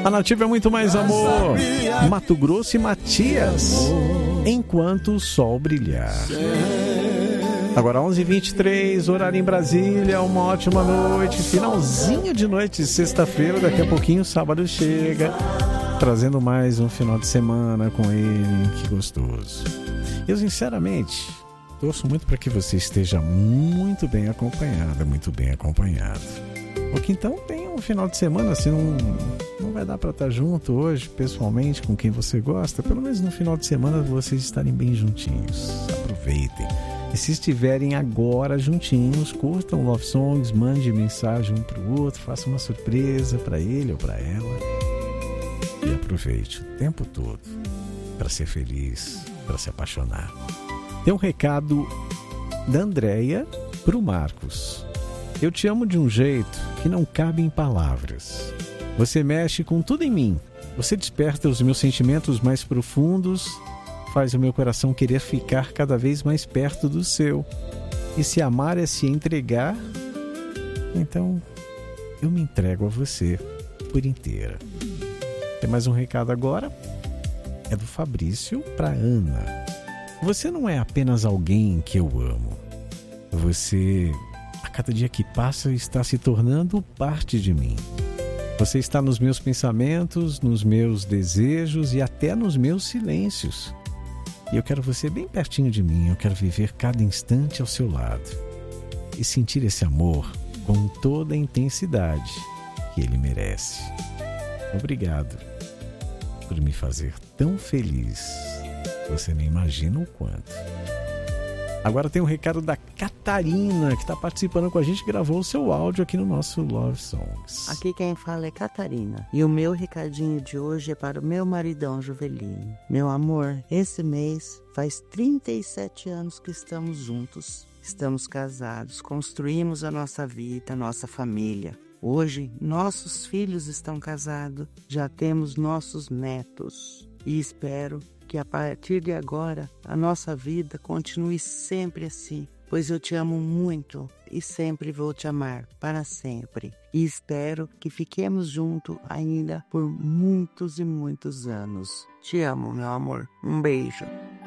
A Nativa é muito mais amor. Mato Grosso e Matias. Enquanto o sol brilhar. Agora 11h23, horário em Brasília. Uma ótima noite. Finalzinho de noite, sexta-feira. Daqui a pouquinho, sábado chega. Trazendo mais um final de semana com ele. Que gostoso. Eu, sinceramente, torço muito para que você esteja muito bem acompanhada, muito bem acompanhado. Ou que então tenha um final de semana, se não vai dar para estar junto hoje, pessoalmente, com quem você gosta, pelo menos no final de semana vocês estarem bem juntinhos. Aproveitem. E se estiverem agora juntinhos, curtam Love Songs, mande mensagem um para o outro, faça uma surpresa para ele ou para ela. E aproveite o tempo todo para ser feliz, para se apaixonar. Tem um recado da Andréia para o Marcos. Eu te amo de um jeito que não cabe em palavras. Você mexe com tudo em mim. Você desperta os meus sentimentos mais profundos, faz o meu coração querer ficar cada vez mais perto do seu. E se amar é se entregar, então eu me entrego a você por inteira. Tem mais um recado agora. É do Fabrício para Ana. Você não é apenas alguém que eu amo. Você, a cada dia que passa, está se tornando parte de mim. Você está nos meus pensamentos, nos meus desejos e até nos meus silêncios. E eu quero você bem pertinho de mim. Eu quero viver cada instante ao seu lado e sentir esse amor com toda a intensidade que ele merece. Obrigado por me fazer tão feliz. Você nem imagina o quanto. Agora tem um recado da Catarina, que está participando com a gente, gravou o seu áudio aqui no nosso Love Songs. Aqui quem fala é Catarina. E o meu recadinho de hoje é para o meu maridão Juvelino. Meu amor, esse mês faz 37 anos que estamos juntos. Estamos casados, construímos a nossa vida, a nossa família. Hoje, nossos filhos estão casados, já temos nossos netos. E espero que a partir de agora, a nossa vida continue sempre assim. Pois eu te amo muito e sempre vou te amar, para sempre. E espero que fiquemos juntos ainda por muitos e muitos anos. Te amo, meu amor. Um beijo.